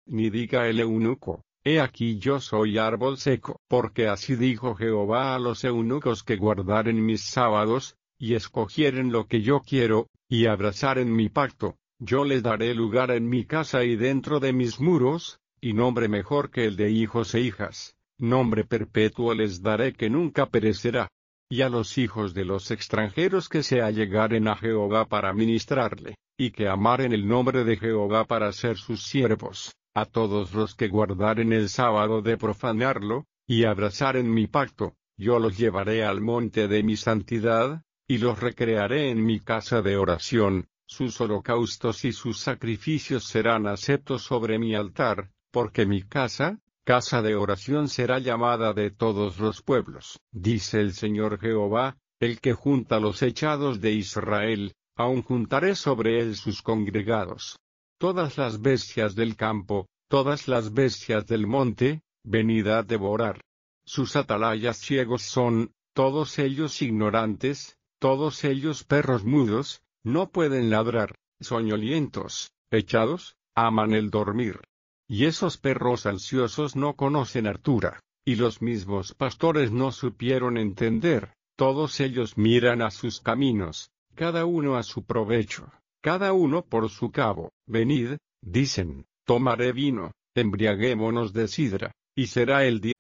ni diga el eunuco, he aquí yo soy árbol seco. Porque así dijo Jehová a los eunucos que guardaren mis sábados, y escogieren lo que yo quiero, y abrazaren mi pacto, yo les daré lugar en mi casa y dentro de mis muros, y nombre mejor que el de hijos e hijas, nombre perpetuo les daré que nunca perecerá. Y a los hijos de los extranjeros que se allegaren a Jehová para ministrarle, y que amaren el nombre de Jehová para ser sus siervos, a todos los que guardaren el sábado de profanarlo, y abrazaren mi pacto, yo los llevaré al monte de mi santidad, y los recrearé en mi casa de oración, sus holocaustos y sus sacrificios serán aceptos sobre mi altar, porque mi casa de oración será llamada de todos los pueblos. Dice el Señor Jehová, el que junta los echados de Israel, aun juntaré sobre él sus congregados. Todas las bestias del campo, todas las bestias del monte, venid a devorar. Sus atalayas ciegos son, todos ellos ignorantes, todos ellos perros mudos, no pueden ladrar, soñolientos, echados, aman el dormir. Y esos perros ansiosos no conocen hartura, y los mismos pastores no supieron entender, todos ellos miran a sus caminos, cada uno a su provecho, cada uno por su cabo. Venid, dicen, tomaré vino, embriaguémonos de sidra, y será el día